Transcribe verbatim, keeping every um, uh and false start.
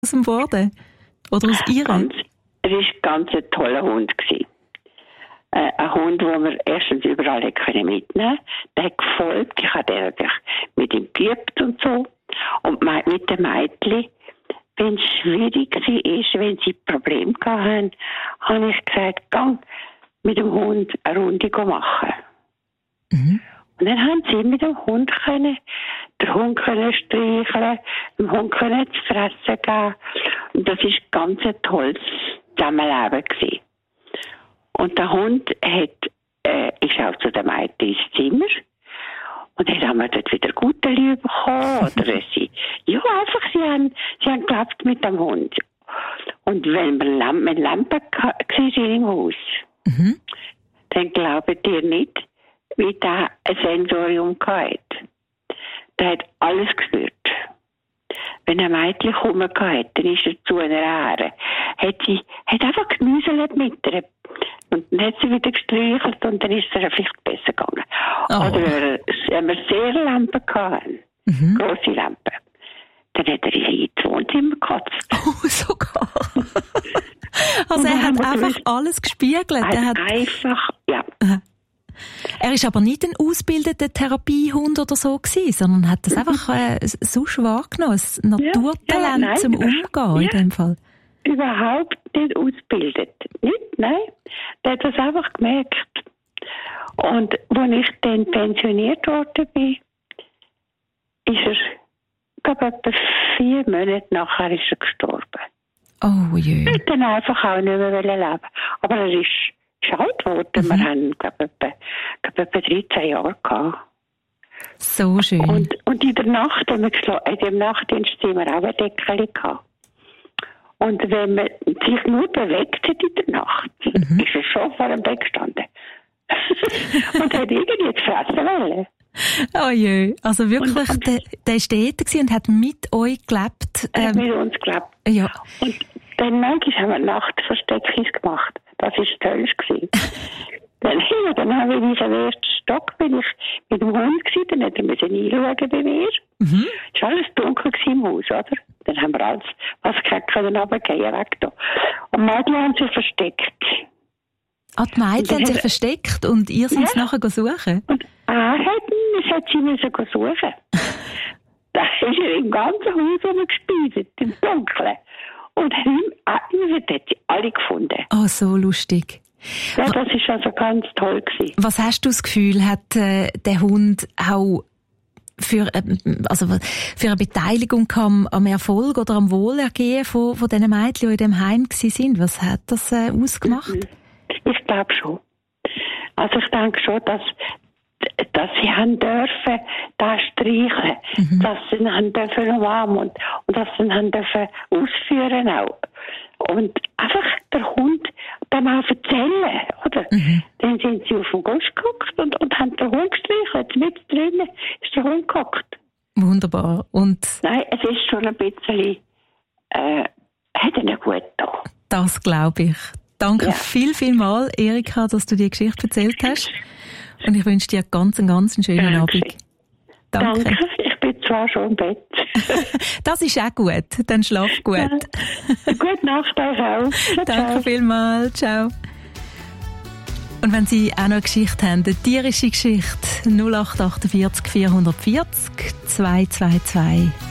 aus dem Boden? Oder aus Ihrem? Ganz, er war ganz ein toller Hund gewesen. Äh, ein Hund, den wir erstens überall mitnehmen konnten. Der hat gefolgt. Ich habe den natürlich mit ihm geübt und so. Und mit den Mädchen, wenn es schwierig war, wenn sie Probleme hatten, habe ich gesagt, gang mit dem Hund eine Runde machen. Mhm. Und dann haben sie mit dem Hund können, den Hund können streicheln, dem Hund können zu fressen geben. Und das war ganz ein tolles Zusammenleben gewesen. Und der Hund hat, äh, ist auch zu den Mädchen ins Zimmer. Und dann haben wir dort wieder gute Liebe bekommen. Oder sie, ja, einfach, sie haben, sie haben gelebt mit dem Hund. Und wenn wir Lampen, mit Lampen waren im Haus, mhm. dann glaubt ihr nicht, wie der ein Sensorium hatte. Der hat alles gespürt. Wenn ein Mädchen gekommen hat, dann ist er zu einer Ehre. Hat sie, hat einfach gemüselt mit ihr. Und dann hat sie wieder gestreichelt und dann ist es ihr vielleicht besser gegangen. Oh. Oder wenn wir sehr Lampen hatten, mhm. grosse Lampen, dann hat er in ins Wohnzimmer gekotzt. Oh, sogar. Also er hat einfach gewusst, alles gespiegelt. Er, er hat einfach, ja. Er war aber nicht ein ausgebildeter Therapiehund oder so gewesen, sondern hat das einfach äh, sonst wahrgenommen, ein Naturtalent ja, ja, nein, zum Umgehen ja, in dem Fall. Überhaupt nicht ausgebildet. Nicht, nein. Der hat das einfach gemerkt. Und als ich dann pensioniert worden bin, ist er, ich glaube, etwa vier Monate nachher ist er gestorben. Oh je. Er hat dann einfach auch nicht mehr leben. Aber er ist, ist alt geworden. Mhm. Wir haben, glaube ich, etwa, glaub, etwa dreizehn Jahre gehabt. So schön. Und, und in der Nacht haben wir geschlafen. In dem Nachtdienstzimmer auch ein Deckel gehabt. Und wenn man sich nur bewegt hat in der Nacht, mhm. ist er schon vor dem Bett gestanden. Und hat irgendwie gefressen wollen. Oh je, also wirklich, und, und, der, der war dort und hat mit euch gelebt. Er hat ähm, mit uns gelebt. Ja. Und dann manchmal haben wir Nachtversteckis gemacht. Das war toll. Dann, ja, dann haben wir in diesem ersten Stock, bin ich mit dem Hund gewesen, dann hat er müssen einschauen bei mir. Mhm. Es war alles dunkel im Haus, oder? Dann haben wir alles, was können, runtergehen, weg da. Und die Mädchen haben sich versteckt. Ah, die Mädchen haben sich er, versteckt und ihr seid es ja. nachher suchen? Und er hat, hat sie müssen suchen. Da ist er im ganzen Haus rumgespielt, im Dunkeln. Und er hat sie alle gefunden. Oh, so lustig. Ja, das war also ganz toll gewesen. Was hast du das Gefühl, hat äh, der Hund auch für, äh, also für eine Beteiligung am, am Erfolg oder am Wohlergehen von, von diesen Mädchen, die in dem Heim waren? Was hat das äh, ausgemacht? Ich glaube schon. Also ich denke schon, dass, dass sie haben dürfen, da streicheln, mhm. dass sie haben dürfen umarmen und, und dass sie haben dürfen ausführen auch. Und einfach der Hund dem auch erzählen, oder? Mhm. Dann sind sie auf den Gosch geguckt und, und haben den Hund gestreichelt. Mit drinnen ist der Hund geguckt. Wunderbar. Und nein, es ist schon ein bisschen, äh, hat ihnen gut getan. Das glaube ich. Danke ja. viel, viel mal, Erika, dass du die Geschichte erzählt hast. Und ich wünsche dir ganz, einen ganz schönen Danke. Abend. Danke. Danke. Ich bin zwar schon im Bett. Das ist auch gut. Dann schlaf gut. Ja. Gute Nacht euch auch. Ciao, Danke ciao. Vielmals. Ciao. Und wenn Sie auch noch eine Geschichte haben, eine tierische Geschichte, null acht acht vier vier vier vier zwei zwei zwei